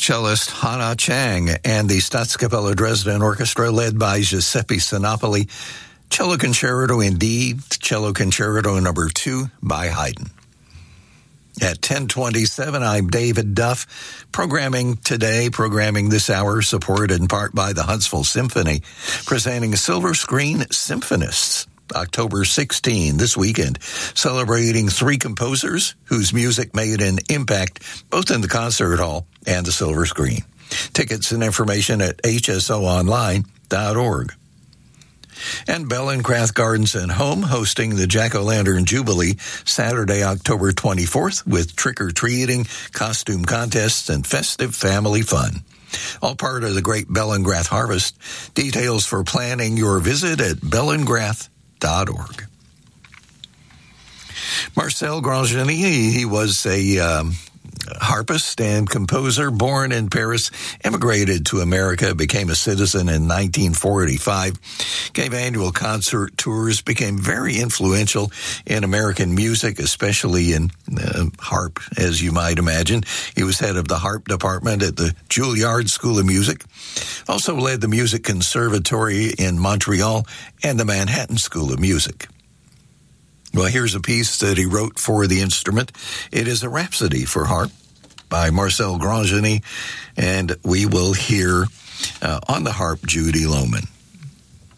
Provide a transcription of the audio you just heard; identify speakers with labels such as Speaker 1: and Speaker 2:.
Speaker 1: Cellist Hannah Chang and the Staatskapelle Dresden Orchestra led by Giuseppe Sinopoli. Cello Concerto in D, Cello Concerto number 2 by Haydn. At 10:27, I'm David Duff. Programming this hour, supported in part by the Huntsville Symphony, presenting Silver Screen Symphonists, October 16, this weekend, celebrating 3 composers whose music made an impact both in the concert hall and the silver screen. Tickets and information at hsoonline.org. And Bellencraft Gardens and Home hosting the Jack-O-Lantern Jubilee Saturday, October 24th with trick-or-treating, costume contests, and festive family fun. All part of the great Bellencraft Harvest. Details for planning your visit at bellencraft.org. Marcel Grangeny, he was a harpist and composer born in Paris, emigrated to America, became a citizen in 1945, gave annual concert tours, became very influential in American music, especially in harp, as you might imagine. He was head of the harp department at the Juilliard School of Music, also led the Music Conservatory in Montreal and the Manhattan School of Music. Well, here's a piece that he wrote for the instrument. It is a Rhapsody for Harp by Marcel Grangeny, and we will hear on the harp Judy Lohman.